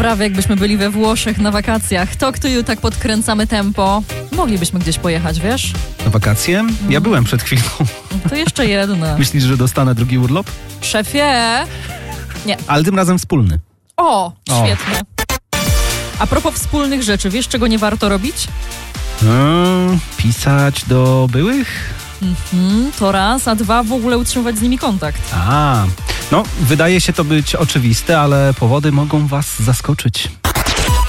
Prawie jakbyśmy byli we Włoszech na wakacjach. Talk to you, tak podkręcamy tempo. Moglibyśmy gdzieś pojechać, wiesz? Na wakacje? Ja byłem przed chwilą. To jeszcze jedno. Myślisz, że dostanę drugi urlop? Szefie! Nie. Ale tym razem wspólny. O, świetnie. A propos wspólnych rzeczy, wiesz, czego nie warto robić? Pisać do byłych? To raz, a dwa, w ogóle utrzymywać z nimi kontakt. Wydaje się to być oczywiste, ale powody mogą was zaskoczyć.